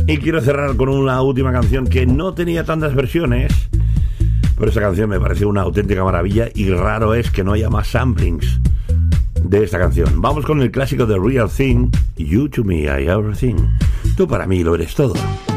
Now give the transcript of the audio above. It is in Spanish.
Y quiero cerrar con una última canción que no tenía tantas versiones, pero esta canción me pareció una auténtica maravilla y raro es que no haya más samplings de esta canción. Vamos con el clásico de Real Thing, You to Me I Everything. Tú para mí lo eres todo.